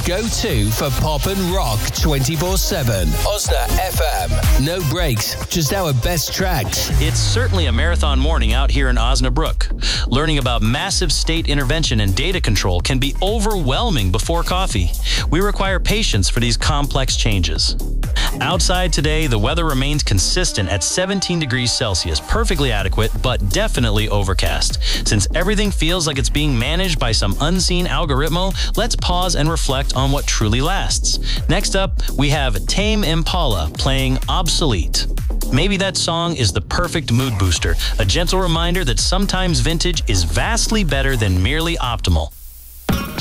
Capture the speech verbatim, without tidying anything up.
Go-to for pop and rock twenty-four seven. Osna F M. No breaks, just our best tracks. It's certainly a marathon morning out here in Osnabrück. Learning about massive state intervention and data control can be overwhelming before coffee. We require patience for these complex changes. Outside today, the weather remains consistent at seventeen degrees Celsius, perfectly adequate, but definitely overcast. Since everything feels like it's being managed by some unseen algoritmo, let's pause and reflect on what truly lasts. Next up, we have Tame Impala playing Obsolete. Maybe that song is the perfect mood booster, a gentle reminder that sometimes vintage is vastly better than merely optimal.